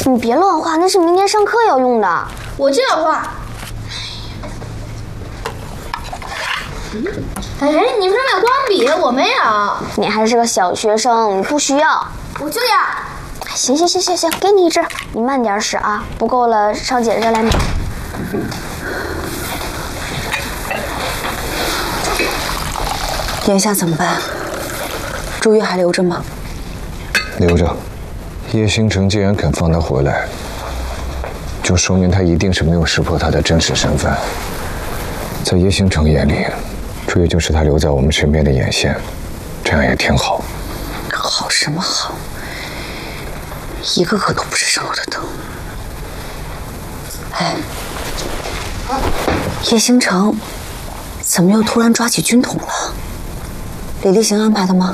你别乱画，那是明天上课要用的。 我就要画。哎，你不是没有光笔，我没有。 你还是个小学生，你不需要。 我就要。 行，给你一支，你慢点使啊，不够了上姐这来买。 眼下怎么办？朱玉还留着吗？ 留着。叶星辰既然肯放他回来，就说明他一定是没有识破他的真实身份。在叶星辰眼里，朱玉就是他留在我们身边的眼线，这样也挺好。 好什么好？一个个都不是省油的灯。哎，叶星辰怎么又突然抓起军统了？李立行安排的吗？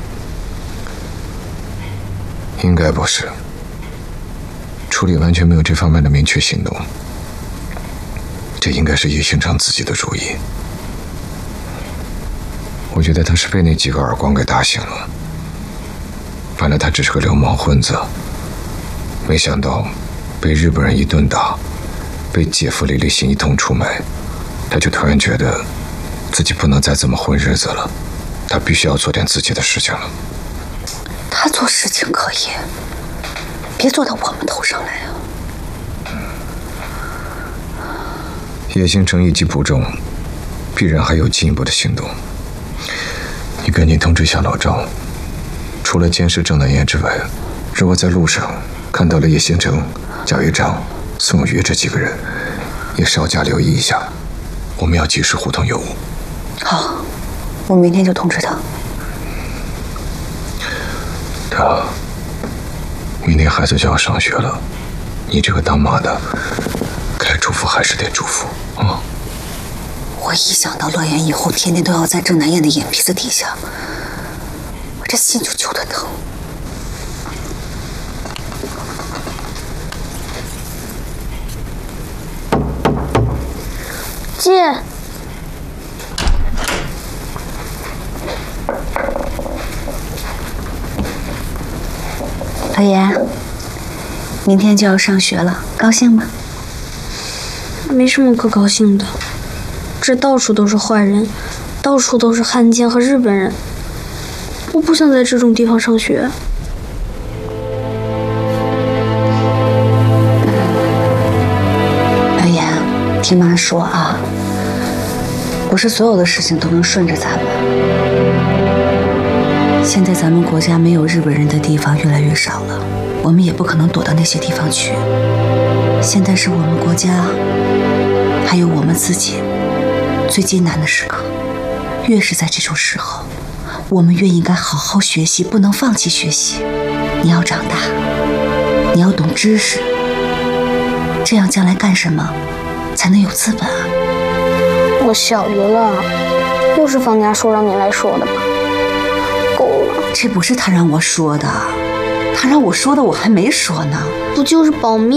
应该不是。处理完全没有这方面的明确行动，这应该是叶星辰自己的主意。我觉得他是被那几个耳光给打醒了。本来他只是个流氓混子，没想到被日本人一顿打，被姐夫李立行一通出卖，他就突然觉得自己不能再这么混日子了，他必须要做点自己的事情了。 他做事情可以，别做到我们头上来啊！ 叶星辰一击不中，必然还有进一步的行动。你赶紧通知一下老赵，除了监视郑南燕之外，如果在路上看到了叶星辰、贾玉章、宋宇这几个人，也稍加留意一下，我们要及时互通有无。 好，我明天就通知他。 他明天孩子就要上学了，你这个当妈的，该嘱咐还是得嘱咐啊。 我一想到乐言以后天天都要在郑南燕的眼皮子底下，我这心就揪得疼。 姐， 乐言，明天就要上学了，高兴吗？ 没什么可高兴的，这到处都是坏人，到处都是汉奸和日本人，我不想在这种地方上学。 乐言，听妈说啊，不是所有的事情都能顺着咱们。现在咱们国家没有日本人的地方越来越少了，我们也不可能躲到那些地方去。现在是我们国家，还有我们自己最艰难的时刻。越是在这种时候，我们越应该好好学习，不能放弃学习。你要长大，你要懂知识，这样将来干什么才能有资本啊？ 我小学了，又是方家说让你来说的吧？够了， 这不是他让我说的，他让我说的我还没说呢。 不就是保密